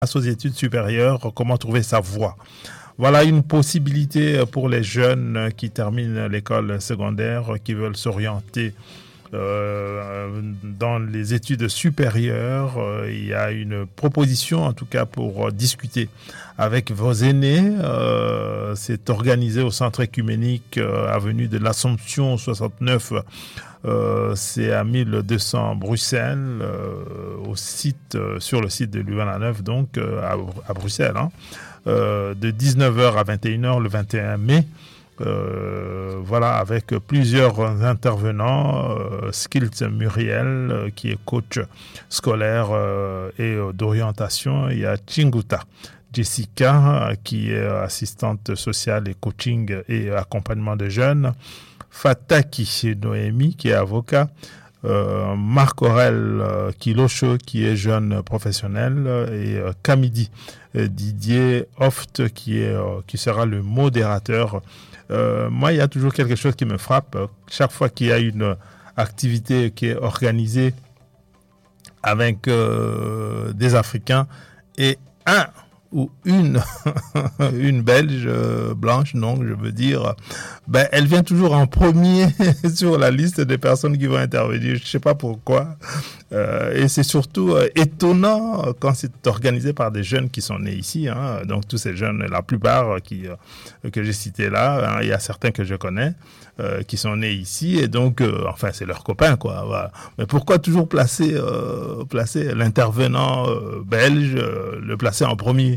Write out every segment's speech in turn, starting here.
aux études supérieures, comment trouver sa voie. Voilà une possibilité pour les jeunes qui terminent l'école secondaire, qui veulent s'orienter dans les études supérieures. Il y a une proposition, en tout cas, pour discuter avec vos aînés. C'est organisé au centre écuménique avenue de l'Assomption 69. C'est à 1200 Bruxelles, sur le site de l'UNA9, donc à Bruxelles, de 19h à 21h le 21 mai. Voilà, avec plusieurs intervenants. Skills Muriel, qui est coach scolaire et d'orientation. Il y a Chinguta Jessica, qui est assistante sociale et coaching et accompagnement de jeunes. Fataki Noémie, qui est avocat. Marc Aurel Kilosho, qui est jeune professionnel, et Kamidi Didier Hoft, qui sera le modérateur. Moi, il y a toujours quelque chose qui me frappe. Chaque fois qu'il y a une activité qui est organisée avec des Africains et un ou une Belge blanche, non, je veux dire, elle vient toujours en premier sur la liste des personnes qui vont intervenir. Je ne sais pas pourquoi. Et c'est surtout étonnant quand c'est organisé par des jeunes qui sont nés ici. Donc tous ces jeunes, la plupart que j'ai cités là, il y a certains que je connais qui sont nés ici, et donc c'est leurs copains, quoi. Voilà. Mais pourquoi toujours placer l'intervenant belge, le placer en premier?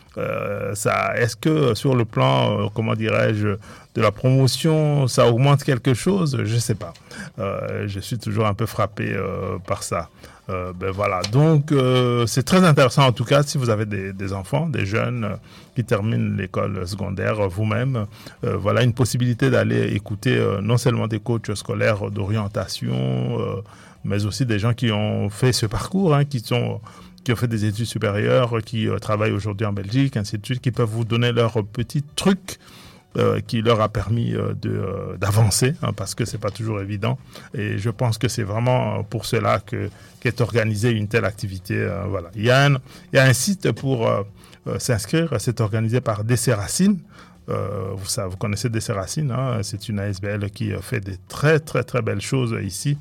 Est-ce que sur le plan, de la promotion, ça augmente quelque chose? Je ne sais pas. Je suis toujours un peu frappé par ça. Voilà. Donc, c'est très intéressant en tout cas si vous avez des enfants, des jeunes qui terminent l'école secondaire vous-même. Voilà une possibilité d'aller écouter non seulement des coachs scolaires d'orientation, mais aussi des gens qui ont fait ce parcours, qui ont fait des études supérieures, qui travaillent aujourd'hui en Belgique, ainsi de suite, qui peuvent vous donner leurs petits trucs qui leur a permis d'avancer, parce que c'est pas toujours évident. Et je pense que c'est vraiment pour cela qu'est organisée une telle activité. Voilà. Il y a un site pour s'inscrire. C'est organisé par DC Racine. Vous connaissez DC Racine, c'est une ASBL qui fait des très très très belles choses ici.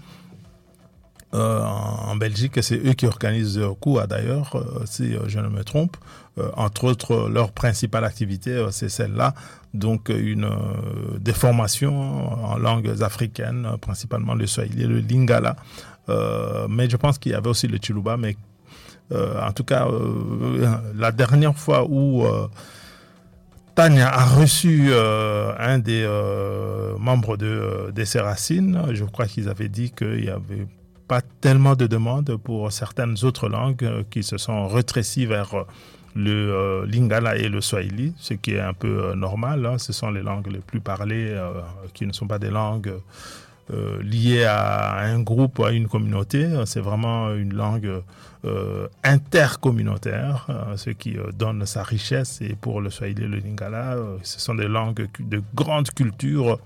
En Belgique, c'est eux qui organisent KUA d'ailleurs, si je ne me trompe. Entre autres, leur principale activité, c'est celle-là. Donc, des formations en langues africaines, principalement le Swahili et le Lingala. Mais je pense qu'il y avait aussi le Chiluba. Mais en tout cas, la dernière fois où Tania a reçu un des membres des Séracines, je crois qu'ils avaient dit qu'il y avait pas tellement de demandes pour certaines autres langues qui se sont rétrécies vers le Lingala et le Swahili, ce qui est un peu normal. Ce sont les langues les plus parlées, qui ne sont pas des langues liées à un groupe ou à une communauté. C'est vraiment une langue intercommunautaire, ce qui donne sa richesse. Et pour le Swahili et le Lingala, ce sont des langues de grande culture,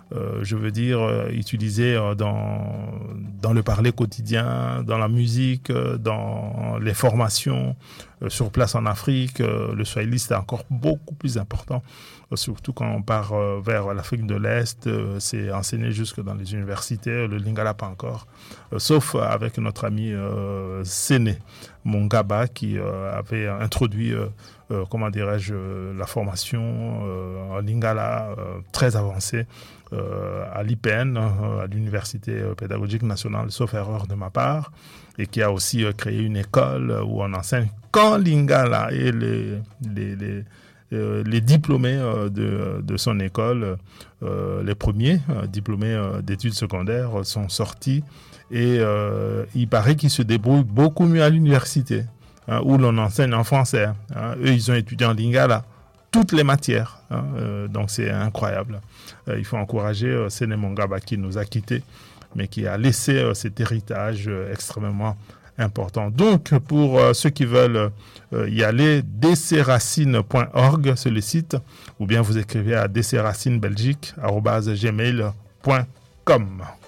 utilisé dans le parler quotidien, dans la musique, dans les formations, sur place en Afrique. Le Swahili, c'est encore beaucoup plus important, surtout quand on part vers l'Afrique de l'Est. C'est enseigné jusque dans les universités. Le Lingala, pas encore. Sauf avec notre ami Séné Mongaba, qui avait introduit la formation en Lingala très avancée à l'IPN, à l'Université pédagogique nationale, sauf erreur de ma part, et qui a aussi créé une école où on enseigne qu'en Lingala, et les diplômés de son école, les premiers diplômés d'études secondaires sont sortis, et il paraît qu'ils se débrouillent beaucoup mieux à l'université, où l'on enseigne en français. Eux, ils ont étudié en Lingala toutes les matières. Donc, c'est incroyable. Il faut encourager Séné Mongaba, qui nous a quittés, mais qui a laissé cet héritage extrêmement important. Donc, pour ceux qui veulent y aller, dcracine.org, c'est le site, ou bien vous écrivez à dcracinebelgique@gmail.com.